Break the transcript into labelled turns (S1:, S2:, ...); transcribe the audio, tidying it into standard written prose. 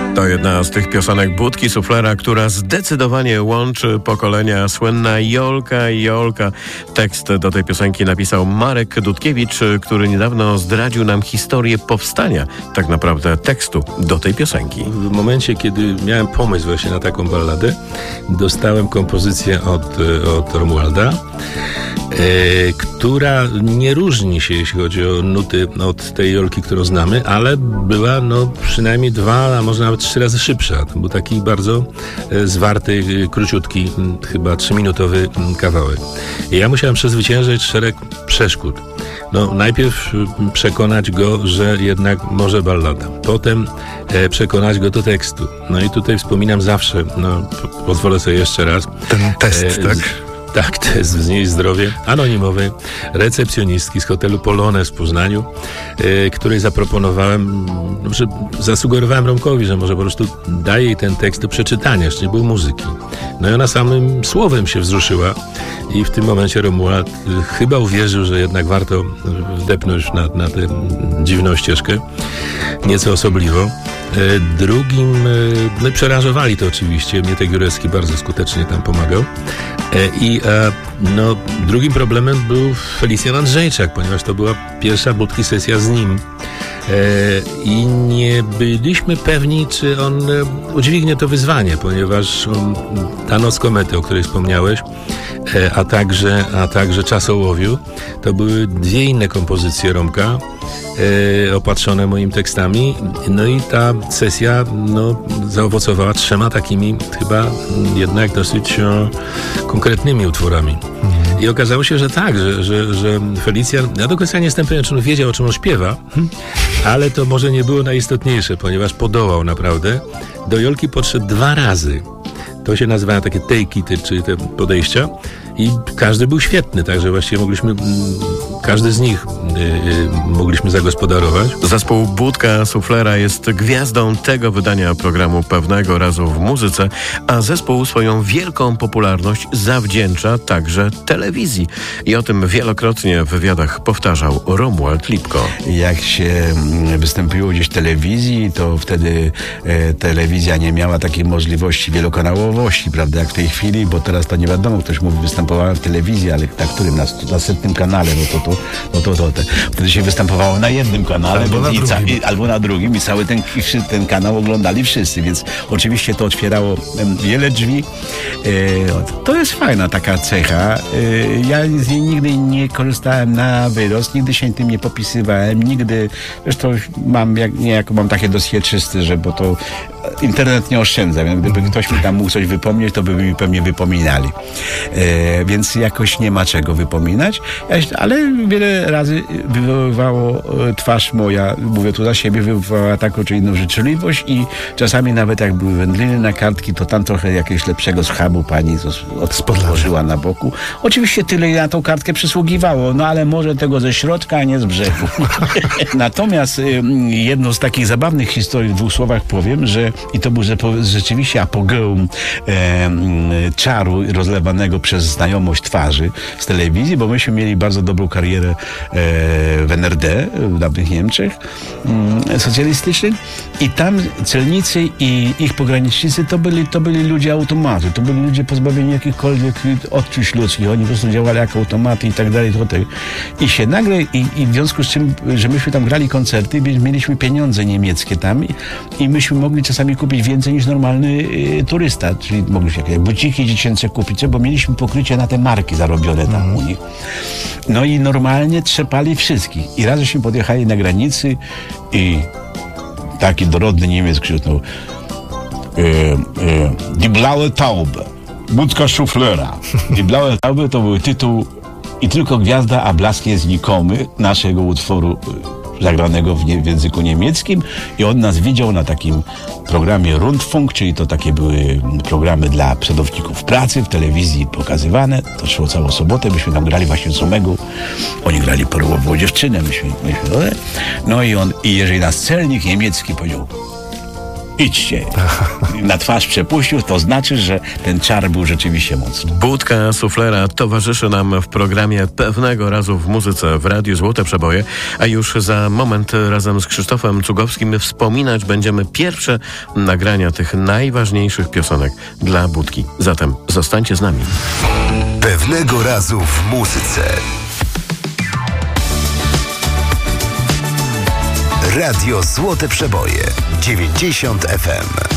S1: To jedna z tych piosenek Budki Suflera, która zdecydowanie łączy pokolenia. Słynna Jolka i Jolka. Tekst do tej piosenki napisał Marek Dudkiewicz, który niedawno zdradził nam historię powstania tak naprawdę tekstu do tej piosenki.
S2: W momencie, kiedy miałem pomysł właśnie na taką balladę, dostałem kompozycję od Romualda, która nie różni się, jeśli chodzi o nuty, od tej Jolki, którą znamy, ale była przynajmniej 2, a może nawet 3 razy szybsza. To był taki bardzo zwarty, króciutki, chyba 3-minutowy kawałek. I ja musiałem przezwyciężyć szereg przeszkód. Najpierw przekonać go, że jednak może ballada. Potem przekonać go do tekstu. I tutaj wspominam zawsze, pozwolę sobie jeszcze raz.
S1: Ten test, tak?
S2: Tak, test Wznieść Zdrowie, anonimowej recepcjonistki z hotelu Polonez w Poznaniu, której zaproponowałem, że zasugerowałem Romkowi, że może po prostu daje jej ten tekst do przeczytania, jeszcze nie było muzyki. I ona samym słowem się wzruszyła i w tym momencie Romuald chyba uwierzył, że jednak warto wdepnąć na tę dziwną ścieżkę, nieco osobliwą. Drugim, przerażowali to oczywiście, Mietek Jurewski bardzo skutecznie tam pomagał. Drugim problemem był Felicjan Andrzejczak, ponieważ to była pierwsza Budki sesja z nim. I nie byliśmy pewni, czy on udźwignie to wyzwanie, ponieważ ta Noc komety, o której wspomniałeś, a także Czas ołowiu, to były 2 inne kompozycje Romka, opatrzone moimi tekstami. I ta sesja zaowocowała 3 takimi chyba jednak dosyć konkretnymi utworami. I okazało się, że tak, że Felicjan, ja do końca nie jestem pewien, czy on wiedział, o czym on śpiewa, ale to może nie było najistotniejsze, ponieważ podołał naprawdę. Do Jolki podszedł 2 razy. To się nazywają takie take-ity, czyli te podejścia. I każdy był świetny, także właściwie każdy z nich mogliśmy zagospodarować.
S1: Zespół Budka Suflera jest gwiazdą tego wydania programu Pewnego Razu w muzyce, a zespół swoją wielką popularność zawdzięcza także telewizji. I o tym wielokrotnie w wywiadach powtarzał Romuald Lipko.
S3: Jak się występiło gdzieś w telewizji, to wtedy telewizja nie miała takiej możliwości wielokanałowości, prawda, jak w tej chwili, bo teraz to nie wiadomo, ktoś mówi, występowałem w telewizji, ale na którym? Na 100. kanale, wtedy się występowało na jednym kanale albo na drugim i cały ten kanał oglądali wszyscy, więc oczywiście to otwierało wiele drzwi. To jest fajna taka cecha. Ja z niej nigdy nie korzystałem na wyrost, nigdy się tym nie popisywałem, nigdy, zresztą mam takie dosyć czyste, bo to internet nie oszczędza, więc gdyby ktoś mi tam mógł coś wypomnieć, to by mi pewnie wypominali. Więc jakoś nie ma czego wypominać, ale wiele razy wywoływało twarz moja, mówię tu za siebie, wywoływała taką czy inną życzliwość i czasami nawet jak były wędliny na kartki, to tam trochę jakiegoś lepszego schabu pani odłożyła na boku. Oczywiście tyle na tą kartkę przysługiwało, ale może tego ze środka, a nie z brzegu. Natomiast jedną z takich zabawnych historii w 2 słowach powiem, i to był rzeczywiście apogeum czaru rozlewanego przez znajomość twarzy z telewizji, bo myśmy mieli bardzo dobrą karierę w NRD, w dawnych Niemczech socjalistycznych i tam celnicy i ich pogranicznicy to byli ludzie automaty, to byli ludzie pozbawieni jakichkolwiek odczuć ludzkich, oni po prostu działali jak automaty i tak dalej. I się nagle, i w związku z czym, że myśmy tam grali koncerty, więc mieliśmy pieniądze niemieckie tam i myśmy mogli czasami kupić więcej niż normalny turysta, czyli mogliśmy jakieś buciki dziecięce kupić, bo mieliśmy pokrycie na te marki zarobione tam u nich. I normalnie trzepali wszystkich. I raz żeśmy podjechali na granicy i taki dorodny Niemiec krzyknął Die blaue Taube, Budka Suflera. Die blaue Taube to był tytuł I tylko gwiazda, a blask jest znikomy naszego utworu zagranego w języku niemieckim i on nas widział na takim programie Rundfunk, czyli to takie były programy dla przedowników pracy w telewizji pokazywane. To szło całą sobotę, myśmy tam grali właśnie Sumegu. Oni grali perłową dziewczynę, myśmy. I jeżeli nas celnik niemiecki powiedział idźcie. Na twarz przepuścił, to znaczy, że ten czar był rzeczywiście mocny.
S1: Budka Suflera towarzyszy nam w programie Pewnego razu w muzyce w Radiu Złote Przeboje, a już za moment razem z Krzysztofem Cugowskim wspominać będziemy pierwsze nagrania tych najważniejszych piosenek dla Budki. Zatem zostańcie z nami.
S4: Pewnego razu w muzyce. Radio Złote Przeboje 90 FM.